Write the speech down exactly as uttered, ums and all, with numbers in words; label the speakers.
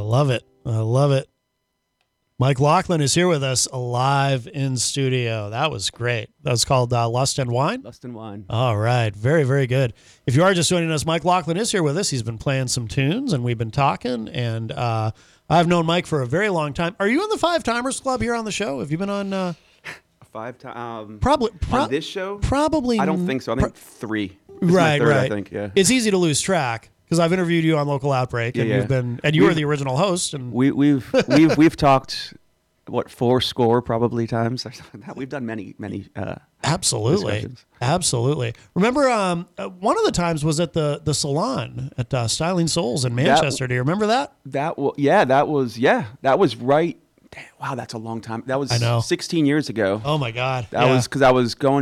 Speaker 1: love it. I love it. Mike Laughlin is here with us live in studio. That was great. That was called uh, Lust and Wine?
Speaker 2: Lust and Wine.
Speaker 1: All right. Very, very good. If you are just joining us, Mike Laughlin is here with us. He's been playing some tunes, and we've been talking, and uh, I've known Mike for a very long time. Are you in the Five Timers Club here on the show? Have you been on... Uh,
Speaker 2: Five times? Um,
Speaker 1: probably. Pro-
Speaker 2: on this show?
Speaker 1: Probably.
Speaker 2: I don't think so. I think
Speaker 1: pro-
Speaker 2: three. This is
Speaker 1: right,
Speaker 2: my third,
Speaker 1: right.
Speaker 2: I think, yeah.
Speaker 1: It's easy to lose track. Because I've interviewed you on Local Outbreak, and
Speaker 2: yeah, yeah.
Speaker 1: you've been, and you
Speaker 2: we've,
Speaker 1: were the original host. And
Speaker 2: we, we've we've we've talked, what, four score probably times. We've done many many. Uh,
Speaker 1: absolutely, absolutely. Remember, um, uh, one of the times was at the the salon at uh, Styling Souls in Manchester.
Speaker 2: That,
Speaker 1: Do you remember that?
Speaker 2: That was yeah, that was yeah, that was right. Damn, wow, that's a long time. That was
Speaker 1: I know.
Speaker 2: sixteen years ago.
Speaker 1: Oh my God,
Speaker 2: That
Speaker 1: yeah.
Speaker 2: was because I was going